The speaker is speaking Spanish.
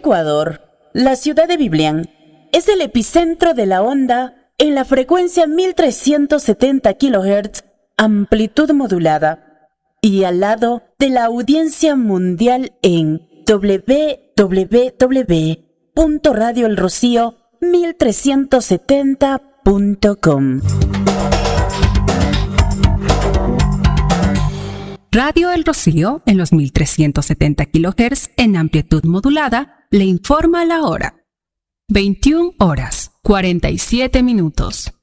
Ecuador, la ciudad de Biblián es el epicentro de la onda en la frecuencia 1370 kHz, amplitud modulada, y al lado de la audiencia mundial en www.radioelrocío1370.com. Radio El Rocío, en los 1370 kHz en amplitud modulada, le informa la hora. 21 horas, 47 minutos.